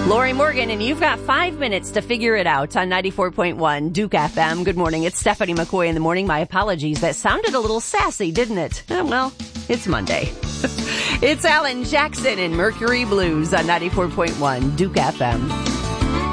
Lori Morgan, and you've got 5 minutes to figure it out on 94.1 Duke FM. Good morning. It's Stephanie McCoy in the morning. My apologies. That sounded a little sassy, didn't it? Well, it's Monday. It's Alan Jackson and Mercury Blues on 94.1 Duke FM.